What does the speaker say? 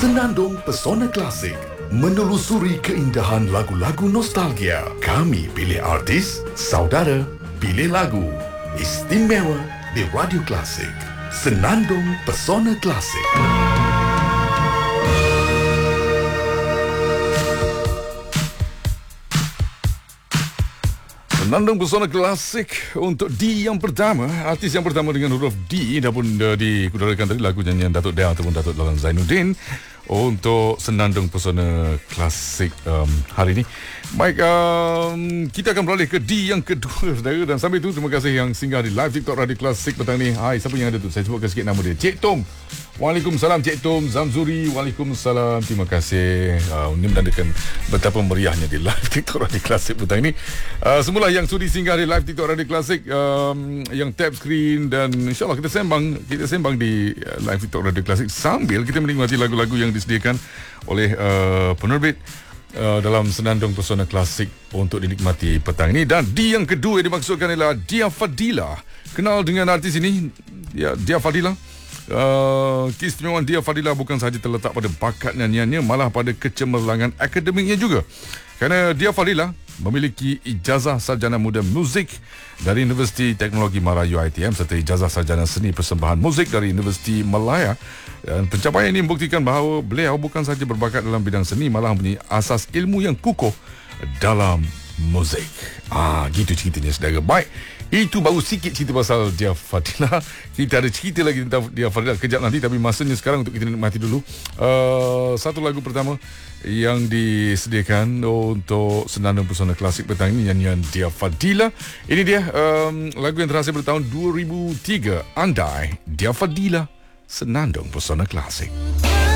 Senandung Pesona Klasik, menelusuri keindahan lagu-lagu nostalgia. Kami pilih artis, saudara pilih lagu. Istimewa di Radio Klasik. Senandung Pesona Klasik. Senandung Pesona Klasik untuk D yang pertama. Artis yang pertama dengan huruf D dah pun dikudarakan tadi, lagu nyanyian Datuk Dea ataupun Datuk Dalan Zainuddin untuk Senandung Pesona Klasik hari ini. Baik, kita akan beralih ke D yang kedua, saudara. Dan sambil itu, terima kasih yang singgah di live TikTok Radio Klasik petang ni. Hai, siapa yang ada tu? Saya sebutkan sikit nama dia. Cik Tom. Waalaikumsalam Cik Tom. Zamzuri. Waalaikumsalam. Terima kasih. Ini menandakan betapa meriahnya di live TikTok Radio Klasik petang ini. Semula yang sudi singgah di live TikTok Radio Klasik, yang tap screen, dan insyaAllah kita sembang di live TikTok Radio Klasik sambil kita menikmati lagu-lagu yang disediakan oleh penerbit dalam Senandung Pesona Klasik untuk dinikmati petang ini. Dan D yang kedua yang dimaksudkan adalah Dia Fadila. Kenal dengan artis ini? Ya, Dia Fadila. Keistimewaan Dia Fadila bukan sahaja terletak pada bakat nyanyiannya, malah pada kecemerlangan akademiknya juga. Kerana Dia Fadila memiliki ijazah sarjana muda muzik dari Universiti Teknologi Melayu ITM serta ijazah sarjana seni persembahan muzik dari Universiti Malaya. Dan pencapaian ini membuktikan bahawa beliau bukan sahaja berbakat dalam bidang seni, malah mempunyai asas ilmu yang kukuh dalam muzik. Gitu ceritanya, saudara. Baik, itu baru sikit cerita pasal Dia Fadila. Kita ada cerita lagi tentang Dia Fadila kejap nanti, tapi masanya sekarang untuk kita nikmati dulu satu lagu pertama yang disediakan untuk Senandung Pesona Klasik petang ini, nyanyian Dia Fadila. Ini dia lagu yang terhasil pada tahun 2003, Andai, Dia Fadila, Senandung Pesona Klasik.